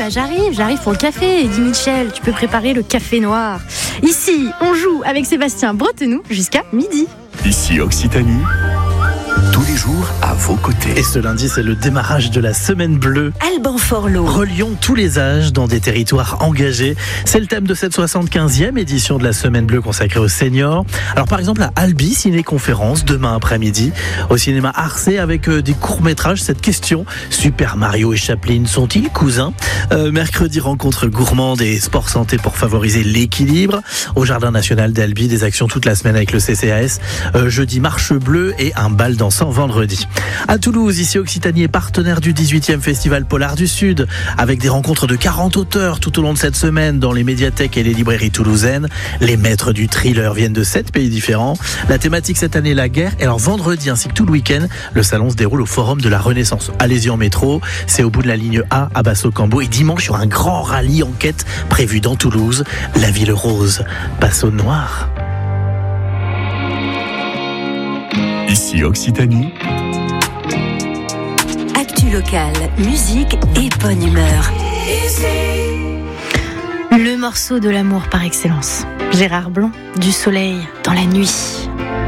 j'arrive pour le café, dit Michel. Tu peux préparer le café noir. Ici, on joue avec Sébastien Bretenoux jusqu'à midi. Ici Occitanie, tous les jours à vos côtés. Et ce lundi, c'est le démarrage de la Semaine Bleue. Alban Forlot. Relions tous les âges dans des territoires engagés. C'est le thème de cette 75e édition de la Semaine Bleue consacrée aux seniors. Alors par exemple à Albi, ciné-conférence demain après-midi au cinéma Arcé avec des courts-métrages. Cette question, Super Mario et Chaplin sont-ils cousins ? Mercredi, rencontre gourmande et sport santé pour favoriser l'équilibre. Au Jardin National d'Albi, des actions toute la semaine avec le CCAS. Jeudi, marche bleue et un bal dansant vendredi. À Toulouse, ici Occitanie est partenaire du 18e Festival Polar du Sud avec des rencontres de 40 auteurs tout au long de cette semaine dans les médiathèques et les librairies toulousaines. Les maîtres du thriller viennent de 7 pays différents. La thématique cette année, la guerre. Et alors vendredi ainsi que tout le week-end, le salon se déroule au Forum de la Renaissance. Allez-y en métro, c'est au bout de la ligne A à Basso-Cambo. Et dimanche, il y aura un grand rallye enquête prévu dans Toulouse. La ville rose passe au noir. Ici Occitanie, Actu locale, musique et bonne humeur. Le morceau de l'amour par excellence. Gérard Blanc, du soleil dans la nuit.